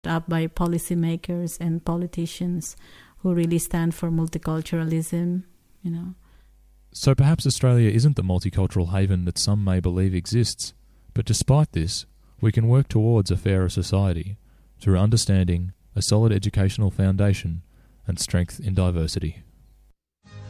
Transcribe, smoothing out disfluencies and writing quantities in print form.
up by policymakers and politicians who really stand for multiculturalism, So perhaps Australia isn't the multicultural haven that some may believe exists, but despite this, we can work towards a fairer society through understanding, a solid educational foundation, and strength in diversity.